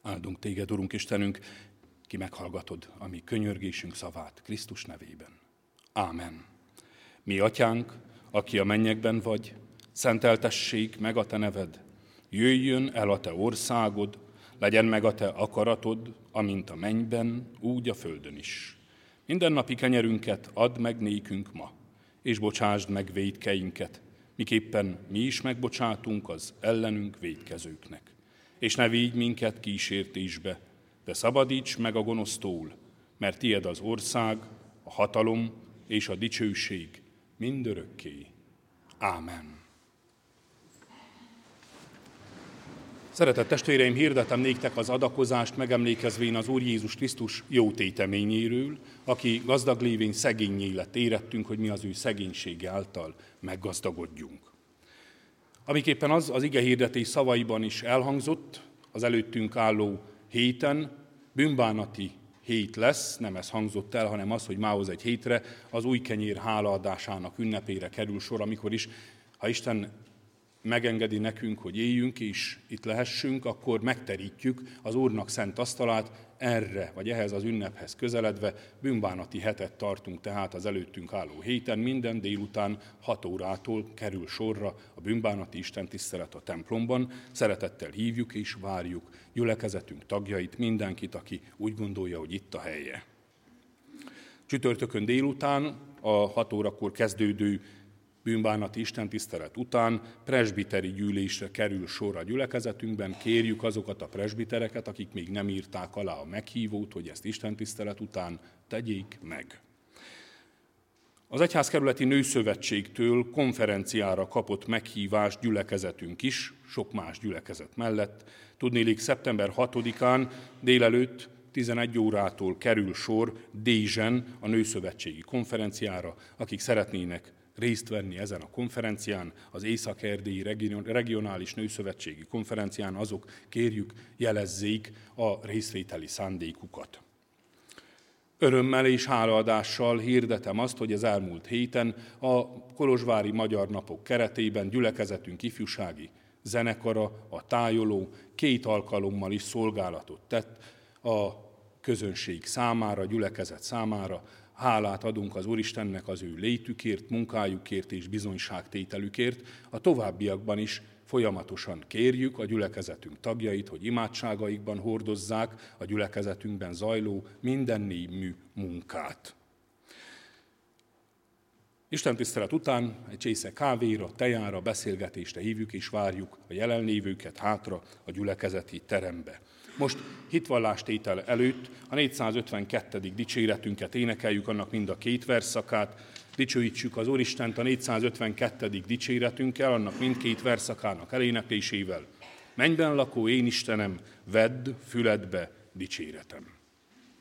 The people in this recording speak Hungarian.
Áldunk téged, Urunk Istenünk, ki meghallgatod a mi könyörgésünk szavát Krisztus nevében. Ámen. Mi atyánk, aki a mennyekben vagy, szenteltessék meg a te neved. Jöjjön el a te országod, legyen meg a te akaratod, amint a mennyben, úgy a földön is. Mindennapi kenyerünket add meg nékünk ma, és bocsásd meg vétkeinket, miképpen mi is megbocsátunk az ellenünk vétkezőknek. És ne védj minket kísértésbe, de szabadíts meg a gonosztól, mert tied az ország, a hatalom és a dicsőség mindörökké. Ámen. Szeretett testvéreim, hirdetem néktek az adakozást, megemlékezvén az Úr Jézus Krisztus jó téteményéről, aki gazdag lévén szegénnyé lett, érettünk, hogy mi az ő szegénysége által meggazdagodjunk. Amiképpen az ige hirdetés szavaiban is elhangzott, az előttünk álló héten bűnbánati hét lesz, nem ez hangzott el, hanem az, hogy mához egy hétre az új kenyér hálaadásának ünnepére kerül sor, amikor is, ha Isten megengedi nekünk, hogy éljünk és itt lehessünk, akkor megterítjük az Úrnak szent asztalát, erre vagy ehhez az ünnephez közeledve bűnbánati hetet tartunk, tehát az előttünk álló héten minden délután 6 órától kerül sorra a bűnbánati istentisztelet a templomban. Szeretettel hívjuk és várjuk gyülekezetünk tagjait, mindenkit, aki úgy gondolja, hogy itt a helye. Csütörtökön délután a 6 órakor kezdődő bűnbánati istentisztelet után presbiteri gyűlésre kerül sor a gyülekezetünkben. Kérjük azokat a presbitereket, akik még nem írták alá a meghívót, hogy ezt istentisztelet után tegyék meg. Az Egyházkerületi Nőszövetségtől konferenciára kapott meghívást gyülekezetünk is, sok más gyülekezet mellett. Tudniillik, szeptember 6-án délelőtt 11 órától kerül sor Dézsen a Nőszövetségi konferenciára, akik szeretnének részt venni ezen a konferencián, az Észak-Erdélyi Regionális Nőszövetségi Konferencián, azok kérjük, jelezzék a részvételi szándékukat. Örömmel és hálaadással hirdetem azt, hogy az elmúlt héten a Kolozsvári Magyar Napok keretében gyülekezetünk ifjúsági zenekara, a tájoló 2 alkalommal is szolgálatot tett a közönség számára, a gyülekezet számára. Hálát adunk az Úristennek az ő létükért, munkájukért és bizonyságtételükért. A továbbiakban is folyamatosan kérjük a gyülekezetünk tagjait, hogy imádságaikban hordozzák a gyülekezetünkben zajló mindennémű munkát. Istentisztelet után egy csésze kávéra, tejára, beszélgetésre hívjuk és várjuk a jelenlévőket hátra a gyülekezeti terembe. Most hitvallástétel előtt a 452. dicséretünket énekeljük, annak mind a 2 versszakát. Dicsőítsük az Úristent a 452. dicséretünkkel, annak mindkét verszakának eléneklésével. Mennyben lakó én Istenem, vedd füledbe dicséretem.